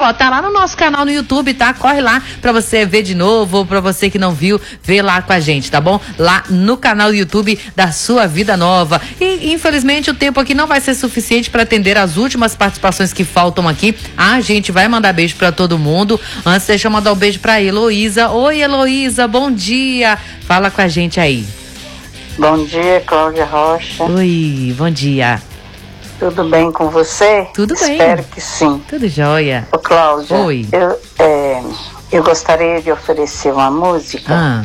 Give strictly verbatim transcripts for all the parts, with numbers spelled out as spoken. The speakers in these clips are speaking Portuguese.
ó, tá lá no nosso canal no YouTube, tá? Corre lá pra você ver de novo, ou pra você que não viu, vê lá com a gente, tá bom? Lá no canal do YouTube da Sua Vida Nova. E, infelizmente, o tempo aqui não vai ser suficiente para atender as últimas participações que faltam aqui. A gente vai mandar beijo pra todo mundo. Antes, deixa eu mandar um beijo pra Heloísa. Oi, Heloísa, bom dia. Fala com a gente aí. Bom dia, Cláudia Rocha. Oi, bom dia. Tudo bem com você? Tudo bem. Espero que sim. Tudo jóia. Ô, Cláudia, Oi. Eu, é, eu gostaria de oferecer uma música Ah,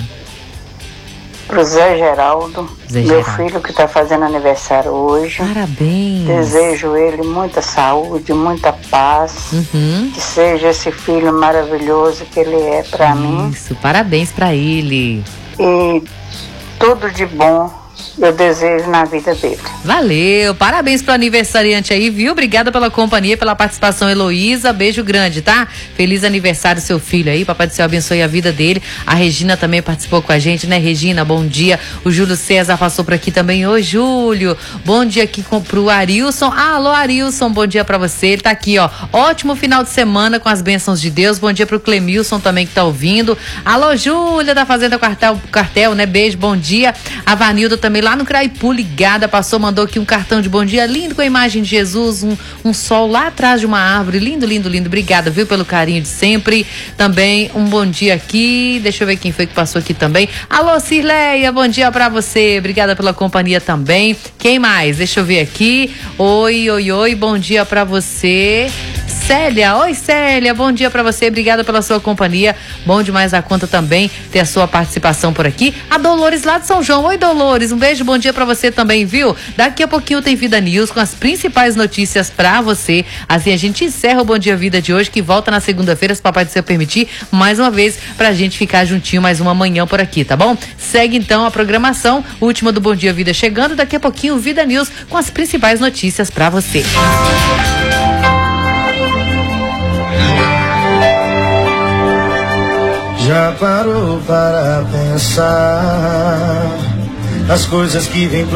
pro Zé Geraldo, Zé meu Geraldo. filho que está fazendo aniversário hoje. parabéns. Desejo ele muita saúde, muita paz. Uhum. Que seja esse filho maravilhoso que ele é para mim. Isso, parabéns pra ele. E tudo de bom eu desejo na vida dele. Valeu, parabéns pro aniversariante aí, viu? Obrigada pela companhia, pela participação, Heloísa. Beijo grande, tá? Feliz aniversário seu filho aí, Papai do Céu abençoe a vida dele. A Regina também participou com a gente, né, Regina? Bom dia. O Júlio César passou por aqui também. Oi, Júlio. Bom dia aqui com, pro Arilson. Alô, Arilson, bom dia pra você. Ele tá aqui, ó. Ótimo final de semana com as bênçãos de Deus. Bom dia pro Clemilson também que tá ouvindo. Alô, Júlia da Fazenda Cartel, Cartel, né? Beijo, bom dia. A Vanilda também lá no Craipu, ligada, passou, mandou aqui um cartão de bom dia lindo com a imagem de Jesus, um, um sol lá atrás de uma árvore, lindo, lindo, lindo, obrigada, viu, pelo carinho de sempre. Também um bom dia aqui, deixa eu ver quem foi que passou aqui também. Alô, Cirleia, bom dia pra você, obrigada pela companhia também. Quem mais? Deixa eu ver aqui. Oi, oi, oi, bom dia pra você. Célia, oi Célia, bom dia pra você, obrigada pela sua companhia, bom demais a conta também ter a sua participação por aqui. A Dolores lá de São João, oi Dolores, um beijo, bom dia pra você também, viu? Daqui a pouquinho tem Vida News com as principais notícias pra você, assim a gente encerra o Bom Dia Vida de hoje, que volta na segunda-feira, se papai do céu permitir, mais uma vez, pra gente ficar juntinho mais uma manhã por aqui, tá bom? Segue então a programação, última do Bom Dia Vida chegando, daqui a pouquinho Vida News com as principais notícias pra você. Já parou para pensar as coisas que vêm